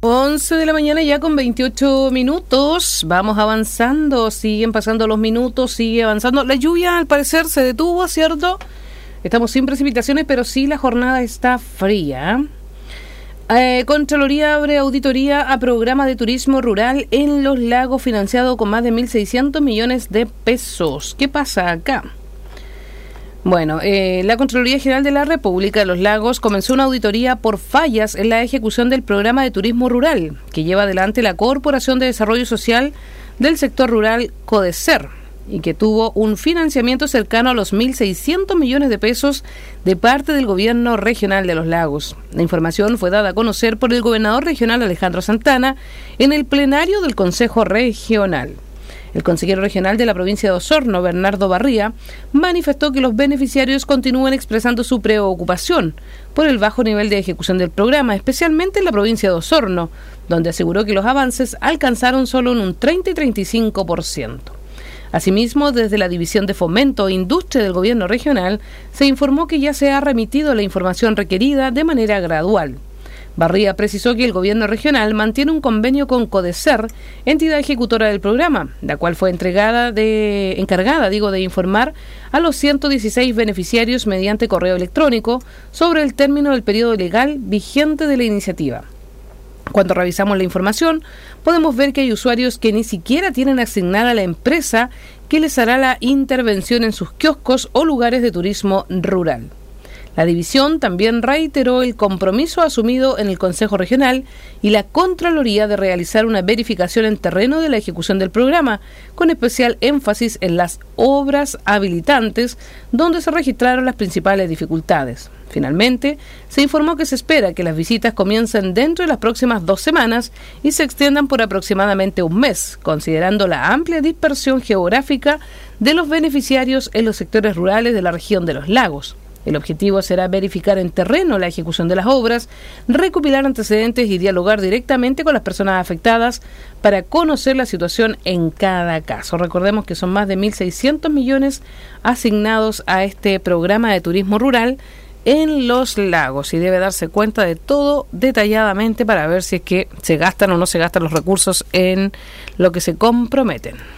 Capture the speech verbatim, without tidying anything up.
once de la mañana ya con veintiocho minutos. Vamos avanzando, siguen pasando los minutos, sigue avanzando. La lluvia al parecer se detuvo, ¿cierto? Estamos sin precipitaciones, pero sí la jornada está fría. Eh, Contraloría abre auditoría a programa de turismo rural en Los Lagos financiado con más de mil seiscientos millones de pesos. ¿Qué pasa acá? Bueno, eh, la Contraloría General de la República de Los Lagos comenzó una auditoría por fallas en la ejecución del programa de turismo rural que lleva adelante la Corporación de Desarrollo Social del Sector Rural CODESER y que tuvo un financiamiento cercano a los mil seiscientos millones de pesos de parte del Gobierno Regional de Los Lagos. La información fue dada a conocer por el gobernador regional Alejandro Santana en el plenario del Consejo Regional. El consejero regional de la provincia de Osorno, Bernardo Barría, manifestó que los beneficiarios continúan expresando su preocupación por el bajo nivel de ejecución del programa, especialmente en la provincia de Osorno, donde aseguró que los avances alcanzaron solo en un treinta y treinta y cinco por ciento. Asimismo, desde la División de Fomento e Industria del Gobierno Regional, se informó que ya se ha remitido la información requerida de manera gradual. Barría precisó que el gobierno regional mantiene un convenio con CODESER, entidad ejecutora del programa, la cual fue entregada de, encargada digo, de informar a los ciento dieciséis beneficiarios mediante correo electrónico sobre el término del periodo legal vigente de la iniciativa. Cuando revisamos la información, podemos ver que hay usuarios que ni siquiera tienen asignada la empresa que les hará la intervención en sus kioscos o lugares de turismo rural. La división también reiteró el compromiso asumido en el Consejo Regional y la Contraloría de realizar una verificación en terreno de la ejecución del programa, con especial énfasis en las obras habilitantes, donde se registraron las principales dificultades. Finalmente, se informó que se espera que las visitas comiencen dentro de las próximas dos semanas y se extiendan por aproximadamente un mes, considerando la amplia dispersión geográfica de los beneficiarios en los sectores rurales de la región de Los Lagos. El objetivo será verificar en terreno la ejecución de las obras, recopilar antecedentes y dialogar directamente con las personas afectadas para conocer la situación en cada caso. Recordemos que son más de mil seiscientos millones asignados a este programa de turismo rural en Los Lagos y debe darse cuenta de todo detalladamente para ver si es que se gastan o no se gastan los recursos en lo que se comprometen.